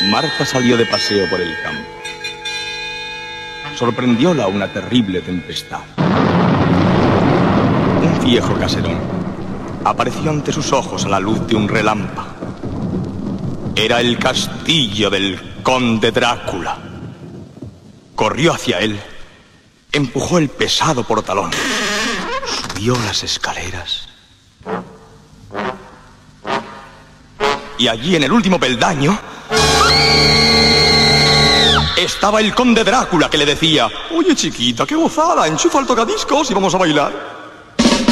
Marta salió de paseo por el campo. Sorprendióla una terrible tempestad. Un viejo caserón apareció ante sus ojos a la luz de un relámpago. Era el castillo del conde Drácula. Corrió hacia él, empujó el pesado portalón, subió las escaleras. Y allí, en el último peldaño, estaba el conde Drácula, que le decía: oye, chiquita, qué gozada, enchufa el tocadiscos y vamos a bailar.